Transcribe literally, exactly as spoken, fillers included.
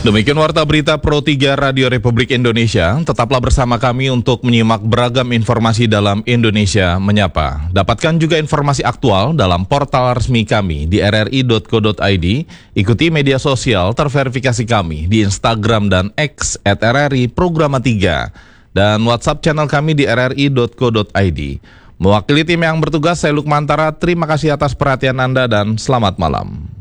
Demikian Warta Berita Pro tiga Radio Republik Indonesia. Tetaplah bersama kami untuk menyimak beragam informasi dalam Indonesia Menyapa. Dapatkan juga informasi aktual dalam portal resmi kami di r r i dot co dot i d. Ikuti media sosial terverifikasi kami di Instagram dan X at r r i programa tiga. Dan WhatsApp channel kami di r r i dot co dot i d. Mewakili tim yang bertugas, saya Lukmantara. Terima kasih atas perhatian Anda dan selamat malam.